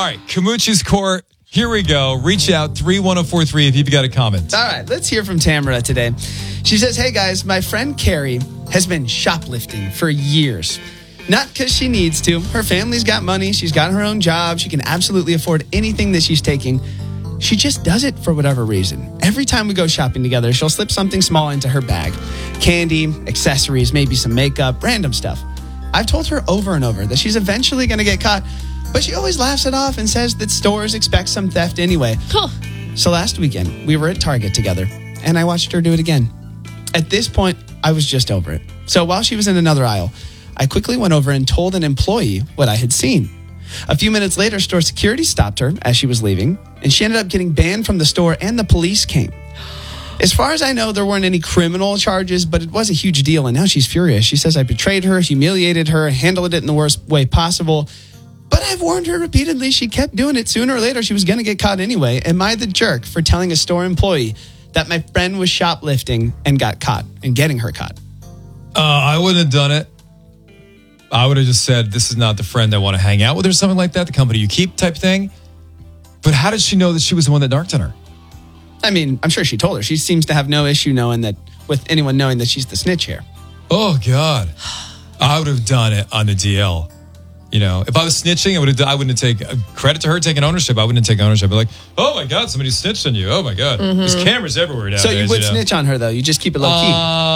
right, Kamuchi's Court. Here we go. Reach out, 31043 if you've got a comment. All right, let's hear from Tamara today. She says, hey guys, my friend Carrie has been shoplifting for years. Not because she needs to. Her family's got money. She's got her own job. She can absolutely afford anything that she's taking. She just does it for whatever reason. Every time we go shopping together, she'll slip something small into her bag. Candy, accessories, maybe some makeup, random stuff. I've told her over and over that she's eventually going to get caught, but she always laughs it off and says that stores expect some theft anyway. Huh. So last weekend, we were at Target together, and I watched her do it again. At this point, I was just over it. So while she was in another aisle, I quickly went over and told an employee what I had seen. A few minutes later, store security stopped her as she was leaving, and she ended up getting banned from the store, and the police came. As far as I know, there weren't any criminal charges, but it was a huge deal, and now she's furious. She says I betrayed her, humiliated her, handled it in the worst way possible. But I've warned her repeatedly. She kept doing it. Sooner or later, she was going to get caught anyway. Am I the jerk for telling a store employee that my friend was shoplifting and got caught and getting her caught? I wouldn't have done it. I would have just said, this is not the friend I want to hang out with or something like that, the company you keep type thing. But how did she know that she was the one that narked on her? I mean, I'm sure she told her. She seems to have no issue knowing that, with anyone knowing that she's the snitch here. Oh, God. I would have done it on the DL. You know, if I was snitching, I wouldn't have taken credit to her taking ownership. I wouldn't have taken ownership. I'd be like, oh my God, somebody snitched on you. Oh my God. There's cameras everywhere nowadays. So you would snitch on her, though? You just keep it low key?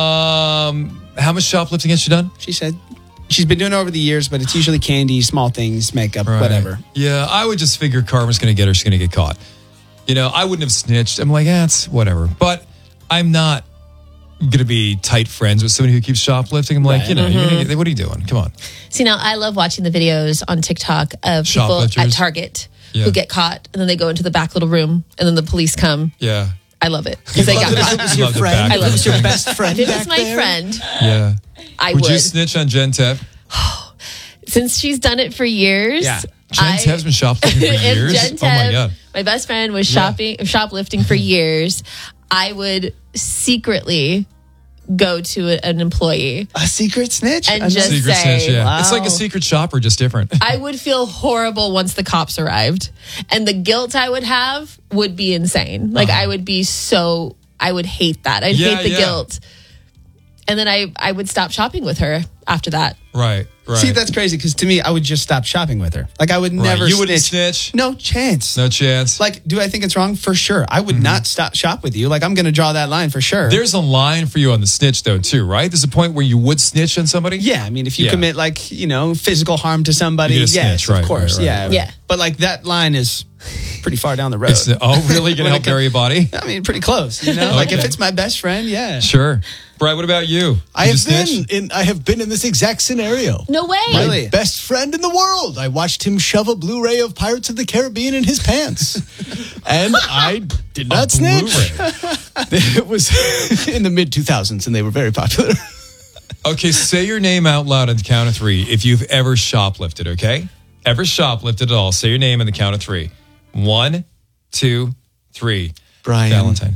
How much shoplifting has she done? She said she's been doing it over the years, but it's usually candy, small things, makeup, whatever. Yeah, I would just figure karma's going to get her. She's going to get caught. You know, I wouldn't have snitched. I'm like, it's whatever. But I'm not going to be tight friends with somebody who keeps shoplifting. I'm like, you're gonna get, what are you doing? Come on. See, now I love watching the videos on TikTok of people at Target who get caught, and then they go into the back little room, and then the police come. Yeah. I love it. Because they got caught. It was your friend. I love It was your best friend. If it back was my there? friend, Yeah. I would. Would you snitch on Jen Tev? Since she's done it for years. Yeah. Jen Tev's been shoplifting for If years. Jen Oh my Tev, God. my best friend, was shoplifting for years, I would secretly go to an employee A secret snitch? and just Secret say, snitch, yeah. Wow. It's like a secret shopper, just different. I would feel horrible once the cops arrived. And the guilt I would have would be insane. Like, I would be so, I would hate that. I'd hate the guilt. And then I would stop shopping with her after that. Right. See, that's crazy, because to me, I would just stop shopping with her. Like, I would never You snitch. wouldn't snitch? No chance. No chance. Like, do I think it's wrong? For sure. I would not stop shop with you. Like, I'm going to draw that line for sure. There's a line for you on the snitch, though, too, right? There's a point where you would snitch on somebody? Yeah, I mean, if you Yeah. commit, like, physical harm to somebody, You're gonna yes, snitch, right, of course. right. Yeah. Yeah. But, like, that line is pretty far down the road. Oh, really? Gonna help bury a body? I mean, pretty close, Like, if Okay. it's my best friend, yeah. Sure. Brian, what about you? I Did you have snitch? I have been in this exact scenario. No way. Really? My best friend in the world. I watched him shove a Blu-ray of Pirates of the Caribbean in his pants. And I did not snitch. Blu-ray. It was in the mid-2000s, and they were very popular. Okay, say your name out loud on the count of three if you've ever shoplifted, okay? Ever shoplifted at all. Say your name on the count of three. 1, 2, 3. Brian. Valentine.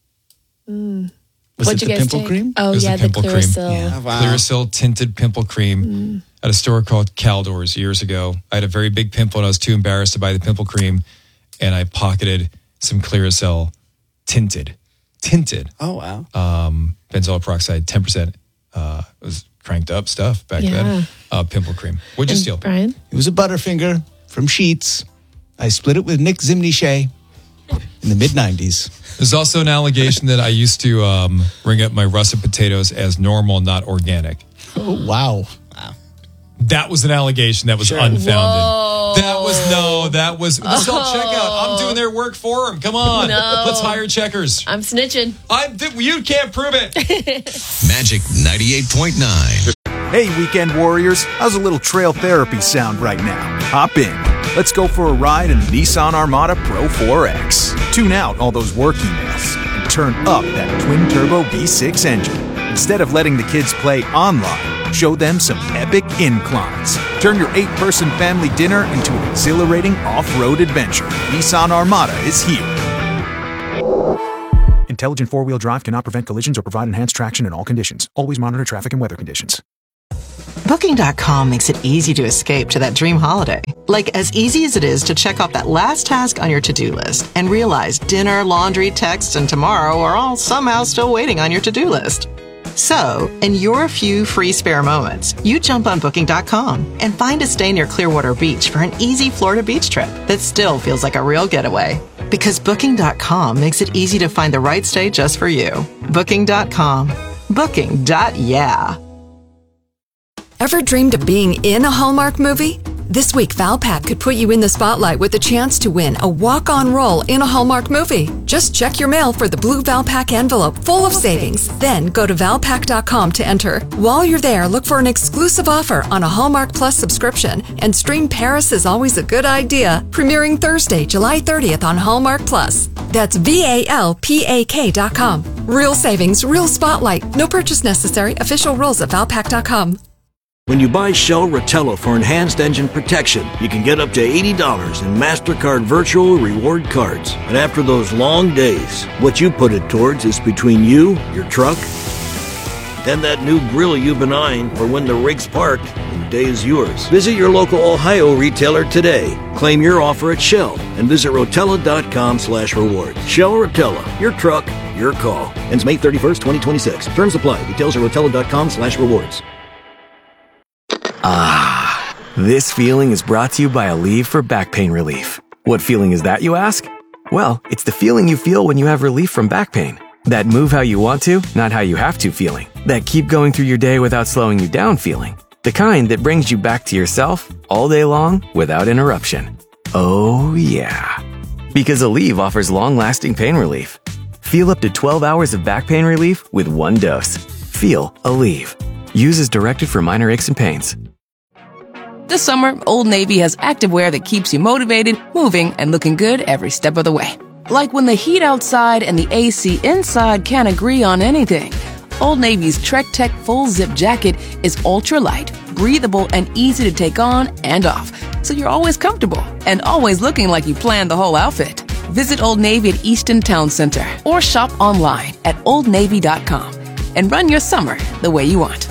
Was What'd it you the guys pimple take? cream? Oh, It was yeah, the the pimple cream. Clearasil. Yeah. Wow. Clearasil tinted pimple cream at a store called Caldors years ago. I had a very big pimple and I was too embarrassed to buy the pimple cream, and I pocketed some Clearasil tinted. Oh, wow. Benzoyl peroxide, 10%. It was cranked up stuff back then. Pimple cream. What'd you steal? Brian? It was a Butterfinger from Sheetz. I split it with Nick Zimny-Shea in the mid-90s. There's also an allegation that I used to ring up my russet potatoes as normal, not organic. Oh, wow. That was an allegation that was unfounded. Whoa. Let's all check out. I'm doing their work for them. Come on. No. Let's hire checkers. I'm snitching. You can't prove it. Magic 98.9. Hey, weekend warriors, how's a little trail therapy sound right now? Hop in. Let's go for a ride in the Nissan Armada Pro 4X. Tune out all those work emails and turn up that twin-turbo V6 engine. Instead of letting the kids play online, show them some epic inclines. Turn your 8-person family dinner into an exhilarating off-road adventure. Nissan Armada is here. Intelligent four-wheel drive cannot prevent collisions or provide enhanced traction in all conditions. Always monitor traffic and weather conditions. Booking.com makes it easy to escape to that dream holiday. Like as easy as it is to check off that last task on your to-do list and realize dinner, laundry, texts, and tomorrow are all somehow still waiting on your to-do list. So, in your few free spare moments, you jump on Booking.com and find a stay near Clearwater Beach for an easy Florida beach trip that still feels like a real getaway. Because Booking.com makes it easy to find the right stay just for you. Booking.com. Booking.yeah. Ever dreamed of being in a Hallmark movie? This week, Valpak could put you in the spotlight with a chance to win a walk-on role in a Hallmark movie. Just check your mail for the blue Valpak envelope full of savings. Then go to Valpak.com to enter. While you're there, look for an exclusive offer on a Hallmark Plus subscription and stream Paris is Always a Good Idea, premiering Thursday, July 30th on Hallmark Plus. That's VALPAK.com. Real savings, real spotlight. No purchase necessary. Official rules at Valpak.com. When you buy Shell Rotella for enhanced engine protection, you can get up to $80 in MasterCard virtual reward cards. But after those long days, what you put it towards is between you, your truck, and that new grill you've been eyeing for when the rig's parked and the day is yours. Visit your local Ohio retailer today. Claim your offer at Shell and visit Rotella.com/reward. Shell Rotella, your truck, your call. Ends May 31st, 2026. Terms apply. Details at Rotella.com/rewards. Ah, this feeling is brought to you by Aleve for back pain relief. What feeling is that, you ask? Well, it's the feeling you feel when you have relief from back pain. That move how you want to, not how you have to feeling. That keep going through your day without slowing you down feeling. The kind that brings you back to yourself all day long without interruption. Oh yeah. Because Aleve offers long-lasting pain relief. Feel up to 12 hours of back pain relief with one dose. Feel Aleve. Use as directed for minor aches and pains. This summer, Old Navy has activewear that keeps you motivated, moving, and looking good every step of the way. Like when the heat outside and the AC inside can't agree on anything. Old Navy's Trek Tech Full Zip Jacket is ultra-light, breathable, and easy to take on and off, so you're always comfortable and always looking like you planned the whole outfit. Visit Old Navy at Easton Town Center or shop online at oldnavy.com and run your summer the way you want.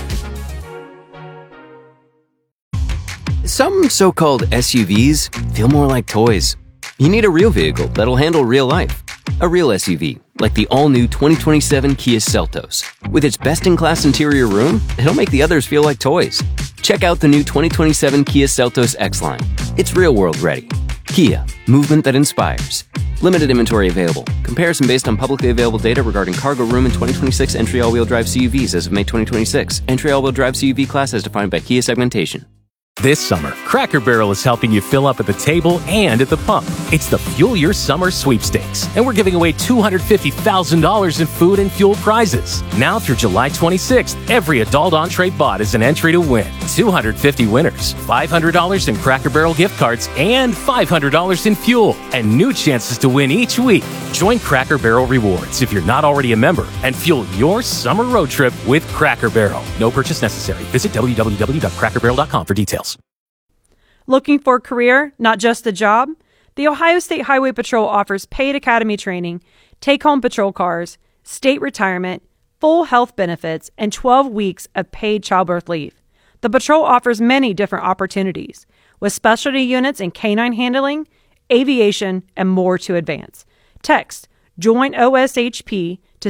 Some so-called SUVs feel more like toys. You need a real vehicle that'll handle real life. A real SUV, like the all-new 2027 Kia Seltos. With its best-in-class interior room, it'll make the others feel like toys. Check out the new 2027 Kia Seltos X-Line. It's real-world ready. Kia, movement that inspires. Limited inventory available. Comparison based on publicly available data regarding cargo room and 2026 entry all-wheel drive CUVs as of May 2026. Entry all-wheel drive CUV class as defined by Kia segmentation. This summer, Cracker Barrel is helping you fill up at the table and at the pump. It's the Fuel Your Summer Sweepstakes, and we're giving away $250,000 in food and fuel prizes. Now through July 26th, every adult entree bought is an entry to win. 250 winners, $500 in Cracker Barrel gift cards, and $500 in fuel, and new chances to win each week. Join Cracker Barrel Rewards if you're not already a member, and fuel your summer road trip with Cracker Barrel. No purchase necessary. Visit www.crackerbarrel.com for details. Looking for a career, not just a job? The Ohio State Highway Patrol offers paid academy training, take-home patrol cars, state retirement, full health benefits, and 12 weeks of paid childbirth leave. The patrol offers many different opportunities, with specialty units in canine handling, aviation, and more to advance. Text JOIN OSHP to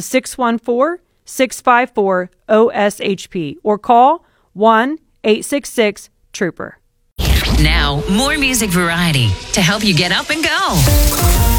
614-654-OSHP or call 1-866-TROOPER. Now, more music variety to help you get up and go.